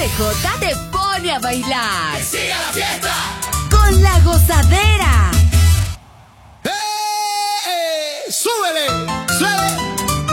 HJ te pone a bailar. ¡Que siga la fiesta! Con La Gozadera. ¡Súbele! ¡Súbele!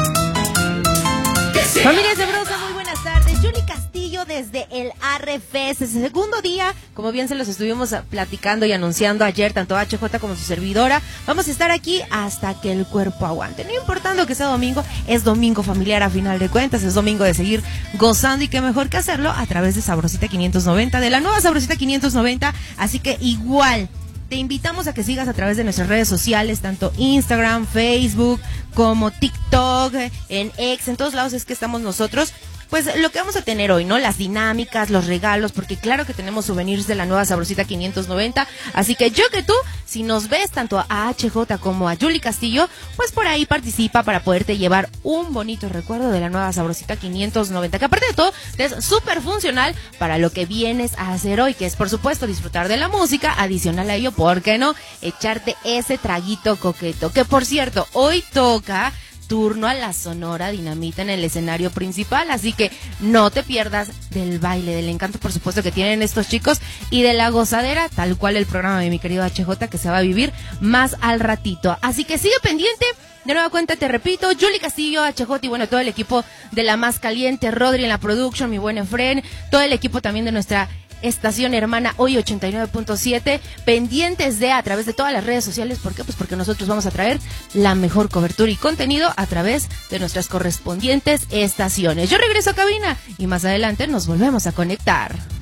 Familia sabrosa, muy buenas tardes. Yuli Castillo desde el Arrefest, es el segundo día, como bien se los estuvimos platicando y anunciando ayer, tanto HJ como su servidora. Vamos a estar aquí hasta que el cuerpo aguante. No importando que sea domingo, es domingo familiar a final de cuentas, es domingo de seguir gozando y qué mejor que hacerlo a través de Sabrosita 590, de la nueva Sabrosita 590. Así que igual te invitamos a que sigas a través de nuestras redes sociales, tanto Instagram, Facebook, como TikTok, en X, en todos lados es que estamos nosotros. Pues lo que vamos a tener hoy, ¿no? Las dinámicas, los regalos, porque claro que tenemos souvenirs de la nueva Sabrosita 590. Así que yo que tú, si nos ves tanto a HJ como a Yuli Castillo, pues por ahí participa para poderte llevar un bonito recuerdo de la nueva Sabrosita 590. Que aparte de todo, es súper funcional para lo que vienes a hacer hoy, que es por supuesto disfrutar de la música. Adicional a ello, ¿por qué no? Echarte ese traguito coqueto. Que por cierto, hoy toca turno a la Sonora Dinamita en el escenario principal, así que no te pierdas del baile, del encanto por supuesto que tienen estos chicos y de la gozadera, tal cual el programa de mi querido HJ que se va a vivir más al ratito, así que sigue pendiente. De nueva cuenta te repito, Yuli Castillo, HJ y bueno, todo el equipo de La Más Caliente, Rodri en la production, mi buen Efren, todo el equipo también de nuestra estación hermana hoy 89.7, pendientes de a través de todas las redes sociales. ¿Por qué? Pues porque nosotros vamos a traer la mejor cobertura y contenido a través de nuestras correspondientes estaciones. Yo regreso a cabina y más adelante nos volvemos a conectar.